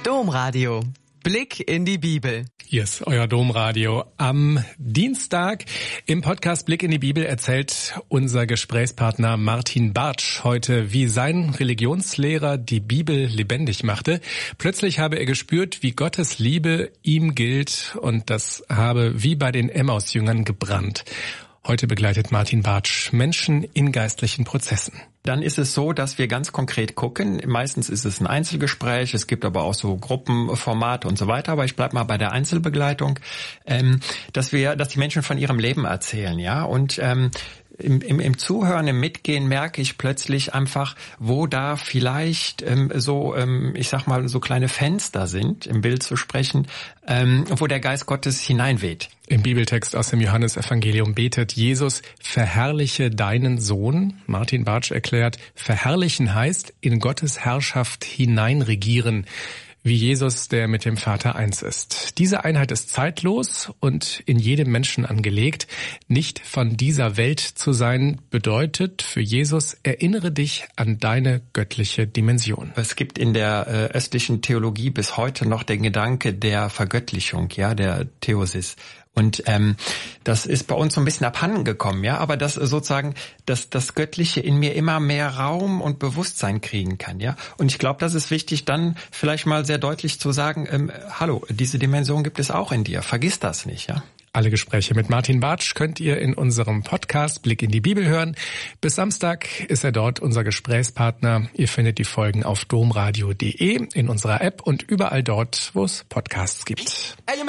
Domradio. Blick in die Bibel. Hier ist euer Domradio am Dienstag. Im Podcast Blick in die Bibel erzählt unser Gesprächspartner Martin Bartsch heute, wie sein Religionslehrer die Bibel lebendig machte. Plötzlich habe er gespürt, wie Gottes Liebe ihm gilt, und das habe wie bei den Emmaus-Jüngern gebrannt. Heute begleitet Martin Bartsch Menschen in geistlichen Prozessen. Dann ist es so, dass wir ganz konkret gucken. Meistens ist es ein Einzelgespräch, es gibt aber auch so Gruppenformate und so weiter. Aber ich bleib mal bei der Einzelbegleitung, dass die Menschen von ihrem Leben erzählen, ja. Und im Zuhören, im Mitgehen merke ich plötzlich einfach, wo da vielleicht ich sag mal, so kleine Fenster sind, im Bild zu sprechen, wo der Geist Gottes hineinweht. Im Bibeltext aus dem Johannesevangelium betet Jesus: Verherrliche deinen Sohn. Martin Bartsch erklärt, verherrlichen heißt in Gottes Herrschaft hineinregieren, wie Jesus, der mit dem Vater eins ist. Diese Einheit ist zeitlos und in jedem Menschen angelegt. Nicht von dieser Welt zu sein bedeutet für Jesus: Erinnere dich an deine göttliche Dimension. Es gibt in der östlichen Theologie bis heute noch den Gedanke der Vergöttlichung, ja, der Theosis. Und das ist bei uns so ein bisschen abhanden gekommen, ja, aber das sozusagen, dass das Göttliche in mir immer mehr Raum und Bewusstsein kriegen kann, ja. Und ich glaube, das ist wichtig, dann vielleicht mal sehr deutlich zu sagen, hallo, diese Dimension gibt es auch in dir, vergiss das nicht, ja. Alle Gespräche mit Martin Bartsch könnt ihr in unserem Podcast Blick in die Bibel hören. Bis Samstag ist er dort unser Gesprächspartner. Ihr findet die Folgen auf domradio.de, in unserer App und überall dort, wo es Podcasts gibt.